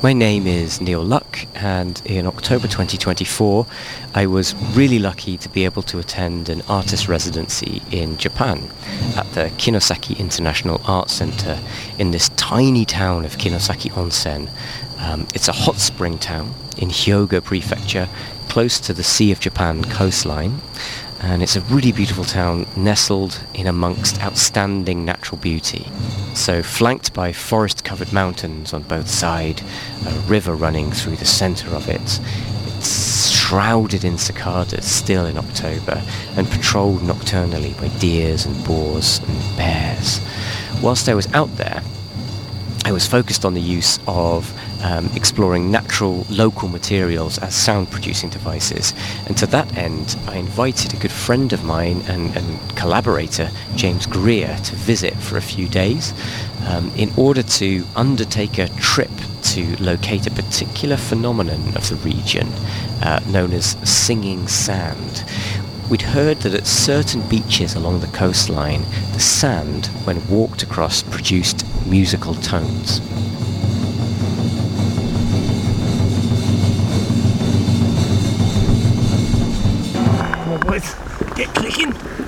My name is Neil Luck, and in October 2024 I was really lucky to be able to attend an artist residency in Japan at the Kinosaki International Arts Center in this tiny town of Kinosaki Onsen. It's a hot spring town in Hyogo Prefecture, close to the Sea of Japan coastline. And it's a really beautiful town nestled in amongst outstanding natural beauty. So flanked by forest-covered mountains on both sides, a river running through the centre of it. It's shrouded in cicadas still in October and patrolled nocturnally by deers and boars and bears. Whilst I was out there, I was focused on the use of exploring natural local materials as sound producing devices, and to that end I invited a good friend of mine and collaborator, James Greer, to visit for a few days in order to undertake a trip to locate a particular phenomenon of the region known as singing sand. We'd heard that at certain beaches along the coastline, the sand, when walked across, produced musical tones. Come on, boys, get clicking.